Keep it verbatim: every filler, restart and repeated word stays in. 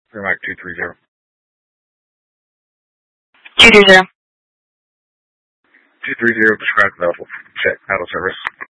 Mike two three zero. two three zero. two three zero, prescribed medical check, battle service.